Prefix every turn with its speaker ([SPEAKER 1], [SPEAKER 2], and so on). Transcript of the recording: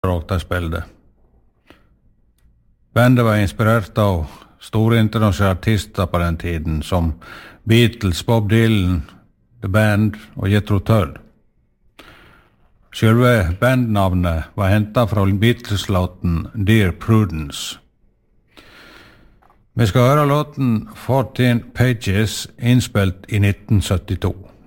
[SPEAKER 1] rock de spilte. Bandet var inspirert av store internasjonale artister på den tiden, som Beatles, Bob Dylan, The Band og Jethro Tull. Selve bandnavnet var hentet fra Beatles-låten Dear Prudence. Vi skal høre låten 14 Pages, innspilt i 1972.